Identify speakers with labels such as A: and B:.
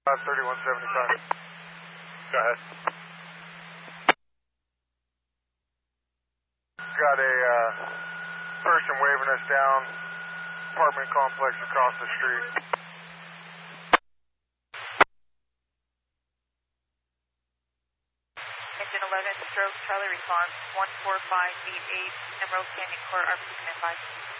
A: 3175. Go ahead. Got a person waving us down, apartment complex across the street.
B: Engine 11, stroke, Charlie response, 145 feet 8, Emerald Canyon Court, RP 95.